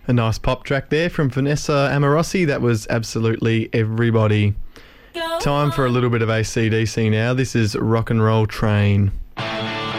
A nice pop track there from Vanessa Amorossi. That was absolutely everybody. Time for a little bit of AC/DC now. This is Rock and Roll Train.